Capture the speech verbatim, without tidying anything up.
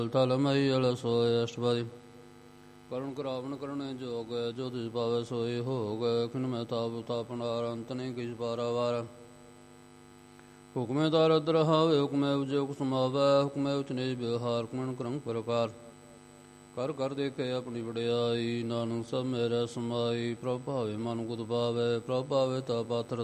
ਤਲ ਮਈ ਅਲ ਸੋਇ ਅਸ਼ਟਪਦੀ ਕਰੁਣ ਕਰਾਵਨ ਕਰੁਣੇ ਜੋਗ ਜੋ ਤਿਸ ਪਾਵੈ ਸੋਈ ਹੋਗ ਖਿਨ ਮੈਂ ਤਾਪ ਤਾਪਨਾਰ ਅੰਤ ਨਹੀਂ ਕਿਛ ਪਾਰਾਵਾਰ ਹੁਕਮੇ ਤਾਰਤ ਰਹਾਵੇ ਹੁਕਮੇ ਉਜੇ ਹੁਕ ਸਮਾਵੈ ਹੁਕਮੇ ਉਚ ਨਿਜ ਵਿਵਹਾਰ ਹੁਕਮਨ ਕਰੰ ਪ੍ਰਕਾਰ ਕਰ ਕਰ ਦੇਖੇ ਆਪਣੀ ਵਡਿਆਈ ਨਾਨਕ ਸਭ ਮੇਰਾ ਸਮਾਈ ਪ੍ਰਭ ਭਾਵੇ ਮਨ ਗੁਦ ਪਾਵੈ ਪ੍ਰਭ ਭਾਵੇ ਤਾ ਪਾਤਰ